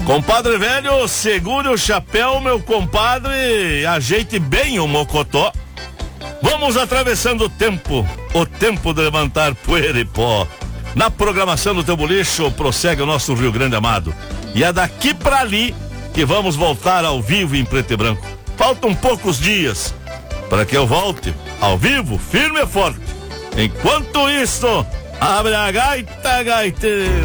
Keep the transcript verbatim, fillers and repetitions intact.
Compadre velho, segure o chapéu, meu compadre, ajeite bem o mocotó. Vamos atravessando o tempo, o tempo de levantar poeira e pó. Na programação do teu bolicho prossegue o nosso Rio Grande amado. E é daqui pra ali que vamos voltar ao vivo em preto e branco. Faltam poucos dias para que eu volte ao vivo, firme e forte. Enquanto isso, abre a gaita, gaiteiro.